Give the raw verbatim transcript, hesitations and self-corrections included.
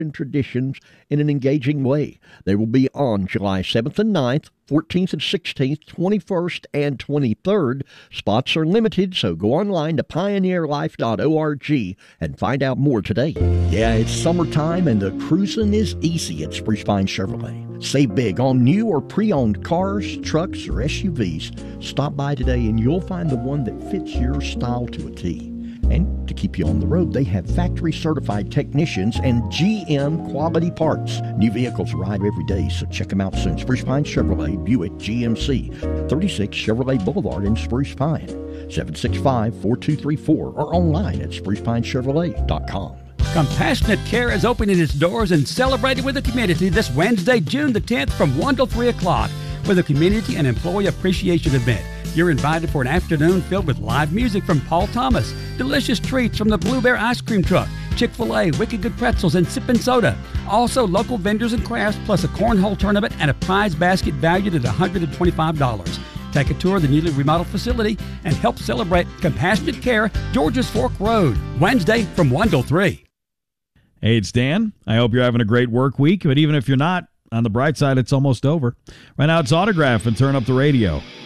and traditions in an engaging way. They will be on July seventh and ninth, fourteenth and sixteenth, twenty-first and twenty-third. Spots are limited, so go online to pioneer life dot org and find out more today. Yeah, it's summertime and the cruising is easy at Spruce Pine Chevrolet. Save big on new or pre-owned cars, trucks, or S U Vs. Stop by today and you'll find the one that fits your style to a T. And to keep you on the road, they have factory-certified technicians and G M quality parts. New vehicles arrive every day, so check them out soon. Spruce Pine Chevrolet, Buick G M C, thirty-six Chevrolet Boulevard in Spruce Pine, seven six five, four two three four, or online at spruce pine chevrolet dot com. Compassionate Care is opening its doors and celebrating with the community this Wednesday, June the tenth from one to three o'clock with a community and employee appreciation event. You're invited for an afternoon filled with live music from Paul Thomas, delicious treats from the Blue Bear Ice Cream Truck, Chick-fil-A, Wicked Good Pretzels, and Sippin' Soda. Also, local vendors and crafts, plus a cornhole tournament and a prize basket valued at one hundred twenty-five dollars. Take a tour of the newly remodeled facility and help celebrate Compassionate Care, Georges Fork Road, Wednesday from one till three. Hey, it's Dan. I hope you're having a great work week, but even if you're not, on the bright side, it's almost over. Right now, it's Autograph and Turn Up the Radio.